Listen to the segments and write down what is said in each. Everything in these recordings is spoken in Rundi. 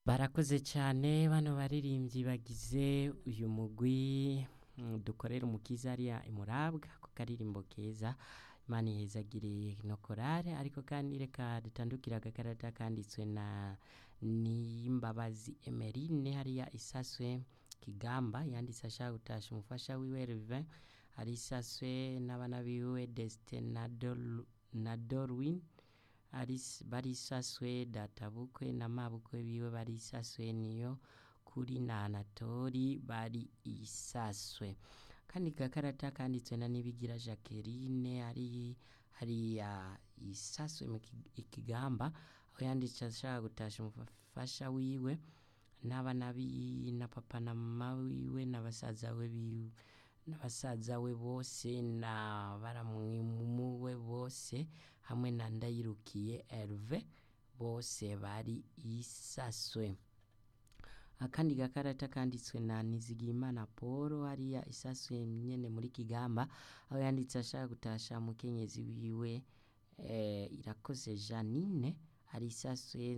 Barakoze cane bano baririmbyi bagize uyu mugwi dukorera umukiza ariya imurabwa ku karirimbo keza Imana ihezagire no korale ariko kandi reka dutandukira agakarata kanditswe na Nimbabazi Emeline hariya Isaswe Kigamba yanditse ashaka gutasha umufasha wiwe Revin ari Isaswe n'abana biwe Destin na Dorwin bari Isaswe databukwe na mabukwe biwe bari Isaswe niyo kuri na Anatori bari Isaswe kandi gakarata kanditswe na Nibigira Jacqueline ari hariya Isaswe mu Ikigamba aho yanditse ashaka gutasha umufasha wiwe n'abana na papa na mama wiwe n'abasaza we bose na baramwimuwe bose hamwe na Ndayirukiye Herve bose bari Isaswe. Akandi gakarata kanditswe na Nizigimana Paul hariya Isaswe nyene muri Kigamba aho yanditse ashaka gutasha mukenyezi wiwe Irakoze Janine ari Isaswe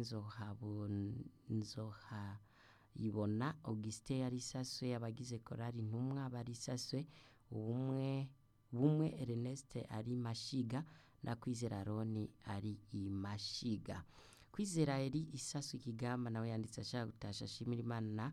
Nzohayibona Augustin ari Isaswe abagize korali Ntumwa bari Isaswe bumwe Ernest ari Mashiga na Kwizera Aroni ari Imashiga. Kwizera eri Isaswe Kigamba nawe yanditse ashaka gutasha ashimira Imana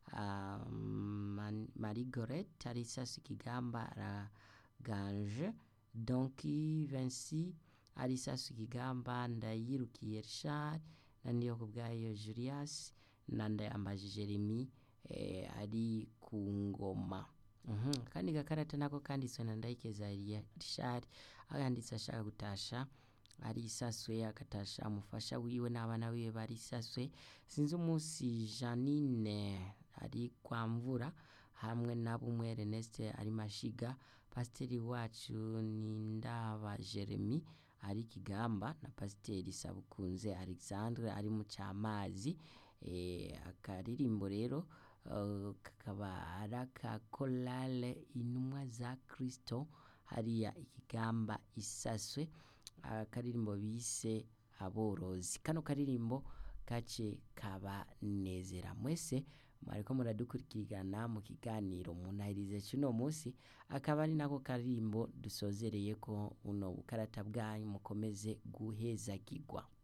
Marigorete ari Isaswe Kigamba Araganje Donki Vinci ari Isaswe Kigamba Ndayirukiye Richard na Niyokubwayo Julius na Ndayambaje Jeremy ari ku ngoma. Kandi gakarata nako kanditswe na Ndayikeza Richard aho yanditse ashaka gutasha ari Isaswe akatasha umufasha wiwe n'abana biwe bari Isaswe sinzi umunsi Janine ari kwamvura hamwe na bumwe Ernest ari Mashiga Pasiteri wacu ni Ndaba Jeremy ari Kigamba na Pasiteri Sabukunze Alexandre ari mu Cyamazi akaririmbo rero kakaba araka korale Intumwa za Kristo hariya Ikigamba Isaswe akaririmbo bise Aborozi. Kano karirimbo kace kabanezera mwese mwariko muradukurikirana mu kiganiro munahirize cuno munsi akaba ari nako karirimbo dusozereye ko uno bukarata bwanyu mukomeze guhezagirwa.